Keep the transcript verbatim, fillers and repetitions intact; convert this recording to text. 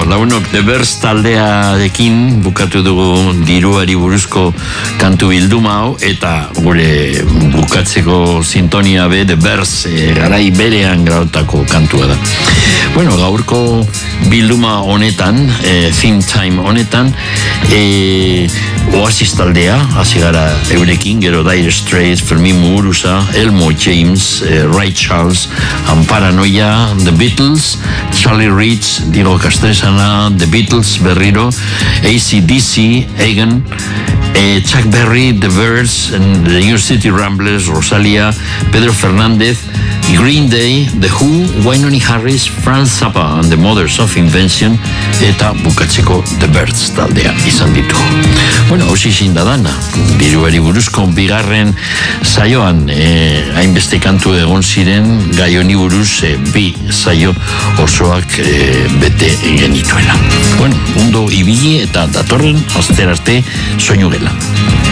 launok The Birds taldearekin bukatu dugu diruari buruzko kantu bilduma hau, eta gure bukatzeko sintonia be The Birds e, garai berean grautako kantua da. Bueno, gaurko bilduma honetan, e, theme time honetan, e, Oasis taldea, hasi gara eurekin, gero Dire Straits, Fermin Muguruza, Elmo James, e, Ray Charles, Paranoia, The Beatles, Charlie Rich, Diego Castresana, The Beatles, berriro, A C D C, Egan, eh, Chuck Berry, The Birds, The New City Ramblers, Rosalia, Pedro Fernández, Green Day, The Who, Wynonie Harris, Frank Zappa and the Mothers of Invention, eta bukatzeko The Birds taldea izan ditu. Bueno, hausi zinda dana, diruari buruzko bigarren saioan eh, hainbeste kantu egon ziren, gai honi buruz eh, bi saio osoak eh, bete genituela. Bueno, ondo ibili eta datorren aster arte soinu gela.